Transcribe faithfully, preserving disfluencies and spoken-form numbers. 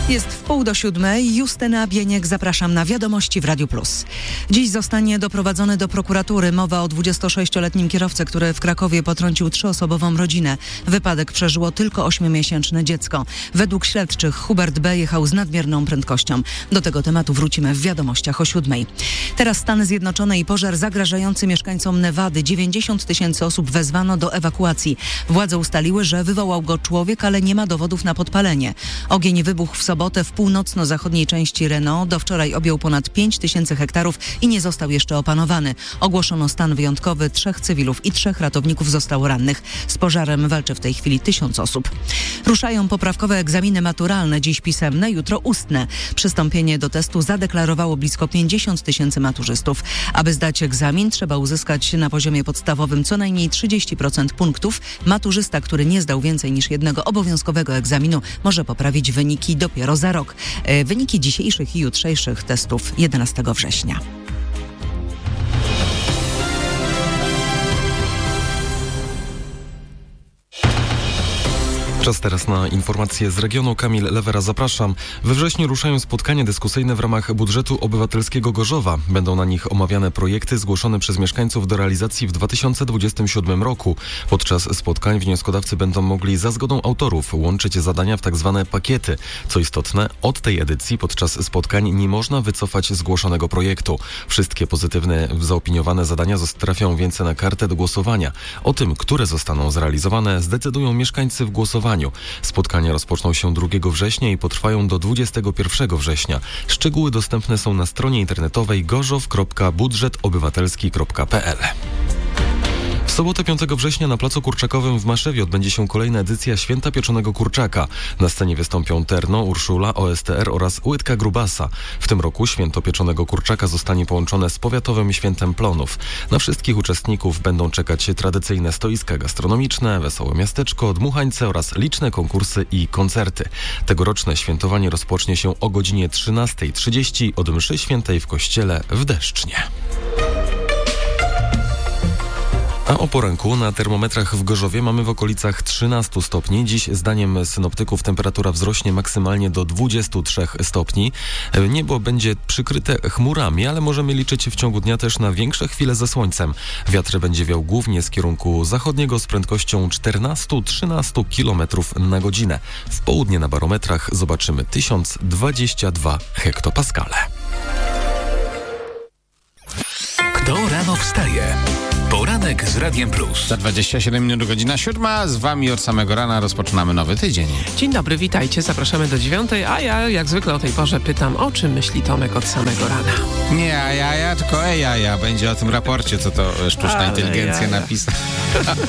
Jest w pół do siódmej. Justyna Bieniek, zapraszam na Wiadomości w Radiu Plus. Dziś zostanie doprowadzony do prokuratury. Mowa o dwudziestosześcioletnim kierowcy, który w Krakowie potrącił trzyosobową rodzinę. Wypadek przeżyło tylko ośmiomiesięczne dziecko. Według śledczych Hubert B. jechał z nadmierną prędkością. Do tego tematu wrócimy w Wiadomościach o siódmej. Teraz Stany Zjednoczone i pożar zagrażający mieszkańcom Nevady. dziewięćdziesiąt tysięcy osób wezwano do ewakuacji. Władze ustaliły, że wywołał go człowiek, ale nie ma dowodów na podpalenie. Ogień wybuchł w sobotę w północno-zachodniej części Reno. Do wczoraj objął ponad pięć tysięcy hektarów i nie został jeszcze opanowany. Ogłoszono stan wyjątkowy. Trzech cywilów i trzech ratowników zostało rannych. Z pożarem walczy w tej chwili tysiąc osób. Ruszają poprawkowe egzaminy maturalne. Dziś pisemne, jutro ustne. Przystąpienie do testu zadeklarowało blisko pięćdziesiąt tysięcy maturzystów. Aby zdać egzamin, trzeba uzyskać na poziomie podstawowym co najmniej trzydzieści procent punktów. Maturzysta, który nie zdał więcej niż jednego obowiązkowego egzaminu, może poprawić wyniki dopiero za rok. Wyniki dzisiejszych i jutrzejszych testów jedenastego września. Czas teraz na informacje z regionu. Kamil Lewera, zapraszam. We wrześniu ruszają spotkania dyskusyjne w ramach budżetu obywatelskiego Gorzowa. Będą na nich omawiane projekty zgłoszone przez mieszkańców do realizacji w dwa tysiące dwudziestym siódmym roku. Podczas spotkań wnioskodawcy będą mogli za zgodą autorów łączyć zadania w tak zwane pakiety. Co istotne, od tej edycji podczas spotkań nie można wycofać zgłoszonego projektu. Wszystkie pozytywne, zaopiniowane zadania trafią więc na kartę do głosowania. O tym, które zostaną zrealizowane, zdecydują mieszkańcy w głosowaniu. Spotkania rozpoczną się drugiego września i potrwają do dwudziestego pierwszego września. Szczegóły dostępne są na stronie internetowej gorzow kropka budżet obywatelski kropka p l. W sobotę piątego września na Placu Kurczakowym w Maszewie odbędzie się kolejna edycja Święta Pieczonego Kurczaka. Na scenie wystąpią Terno, Urszula, O S T R oraz Łydka Grubasa. W tym roku Święto Pieczonego Kurczaka zostanie połączone z Powiatowym Świętem Plonów. Na wszystkich uczestników będą czekać tradycyjne stoiska gastronomiczne, wesołe miasteczko, dmuchańce oraz liczne konkursy i koncerty. Tegoroczne świętowanie rozpocznie się o godzinie trzynasta trzydzieści od mszy świętej w kościele w Deszcznie. A o poranku na termometrach w Gorzowie mamy w okolicach trzynastu stopni. Dziś zdaniem synoptyków temperatura wzrośnie maksymalnie do dwudziestu trzech stopni. Niebo będzie przykryte chmurami, ale możemy liczyć w ciągu dnia też na większe chwile ze słońcem. Wiatr będzie wiał głównie z kierunku zachodniego z prędkością czternaście do trzynastu kilometrów na godzinę. W południe na barometrach zobaczymy tysiąc dwadzieścia dwa hektopaskale. Kto rano wstaje? Poranek z Radiem Plus. Za dwadzieścia siedem minut godzina siódma. Z wami od samego rana rozpoczynamy nowy tydzień. Dzień dobry, witajcie. Zapraszamy do dziewiątej, a ja jak zwykle o tej porze pytam, o czym myśli Tomek od samego rana. Nie, a ja, ja, tylko ej, ja, ja. Będzie o tym raporcie, co to sztuczna Ale inteligencja jaja. napisała.